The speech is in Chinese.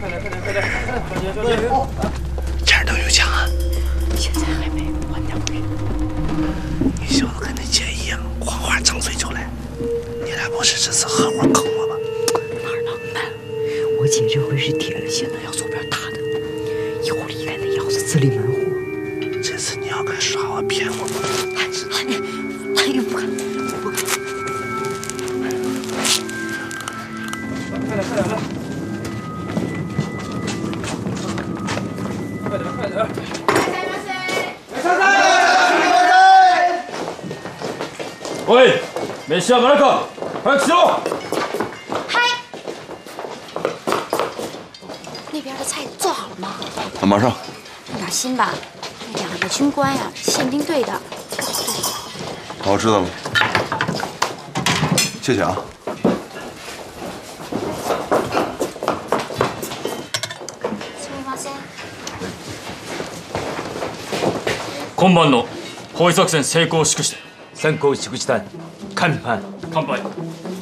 前儿都有枪啊！ 现在还没，晚点回。 你小子跟那姐一样，夸夸张嘴就来。你俩不是这次合伙坑我吧？ 哪能呢？我姐这回是铁了心了，要左边打的。以后离开那腰子自立门户。 这次你要敢耍我骗我， 哎呦，不敢，不敢。 快点，来！快点！喂，没事马上か？快起喽！ 嗨，那边的菜做好了吗？ 马上。 放点心吧，那2个军官呀，宪兵队的。 好，我知道了。谢谢啊。 すみません。 今晩の包囲作戦成功を祝して先行祝辞隊乾杯。 乾杯。